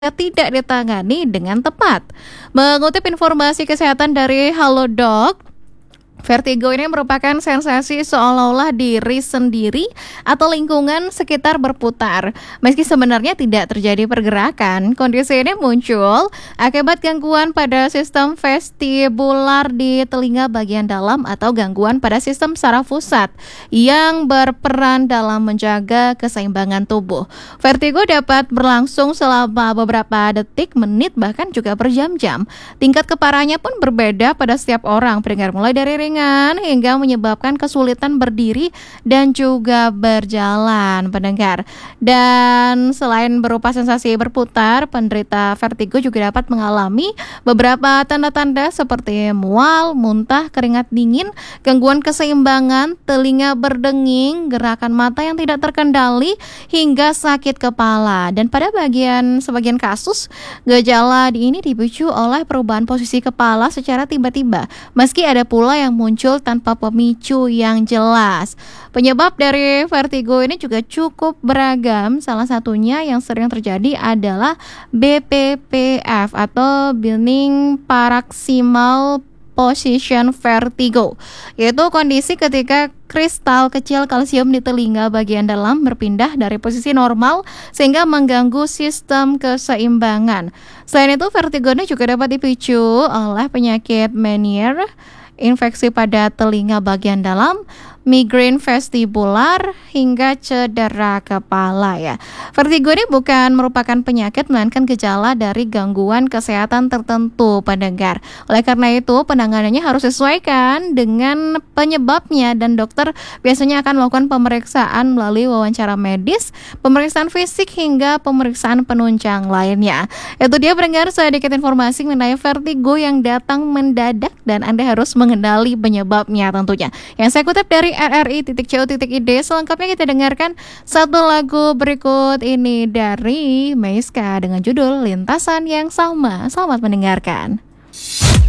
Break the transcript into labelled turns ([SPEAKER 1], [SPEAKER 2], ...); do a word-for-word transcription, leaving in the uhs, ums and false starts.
[SPEAKER 1] tidak ditangani dengan tepat. Mengutip informasi kesehatan dari Halodoc, vertigo ini merupakan sensasi seolah-olah diri sendiri atau lingkungan sekitar berputar. Meski sebenarnya tidak terjadi pergerakan, kondisi ini muncul akibat gangguan pada sistem vestibular di telinga bagian dalam atau gangguan pada sistem saraf pusat yang berperan dalam menjaga keseimbangan tubuh. Vertigo dapat berlangsung selama beberapa detik, menit, bahkan juga berjam-jam. Tingkat keparahannya pun berbeda pada setiap orang, pendengar, mulai dari ringan hingga menyebabkan kesulitan berdiri dan juga berjalan, pendengar. Dan selain berupa sensasi berputar, penderita vertigo juga dapat mengalami beberapa tanda-tanda seperti mual, muntah, keringat dingin, gangguan keseimbangan, telinga berdenging, gerakan mata yang tidak terkendali, hingga sakit kepala. Dan pada bagian sebagian kasus, gejala ini dipicu oleh perubahan posisi kepala secara tiba-tiba, meski ada pula yang muncul tanpa pemicu yang jelas. Penyebab dari vertigo ini juga cukup beragam. Salah satunya yang sering terjadi adalah B P P F atau Benign Paroxysmal Position Vertigo, yaitu kondisi ketika kristal kecil kalsium di telinga bagian dalam berpindah dari posisi normal sehingga mengganggu sistem keseimbangan. Selain itu, vertigo ini juga dapat dipicu oleh penyakit Meniere, infeksi pada telinga bagian dalam, migrain vestibular, hingga cedera kepala ya. Vertigo ini bukan merupakan penyakit, melainkan gejala dari gangguan kesehatan tertentu, pendengar. Oleh karena itu, penanganannya harus disesuaikan dengan penyebabnya, dan dokter biasanya akan melakukan pemeriksaan melalui wawancara medis, pemeriksaan fisik, hingga pemeriksaan penunjang lainnya. Itu dia, pendengar, sedikit informasi mengenai vertigo yang datang mendadak dan Anda harus mengenali penyebabnya tentunya. Yang saya kutip dari R R I titik co titik I D. Selengkapnya kita dengarkan satu lagu berikut ini dari Meiska dengan judul Lintasan Yang Sama. Selamat mendengarkan.